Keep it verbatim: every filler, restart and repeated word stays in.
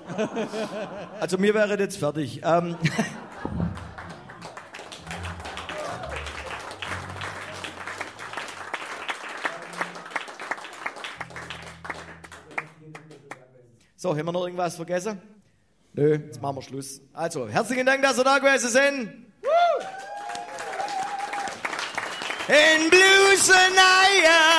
Also mir wäre jetzt fertig. Ähm So, haben wir noch irgendwas vergessen? Nö, jetzt machen wir Schluss. Also, herzlichen Dank, dass ihr da gewesen sind. Woo! In Blues and Iron.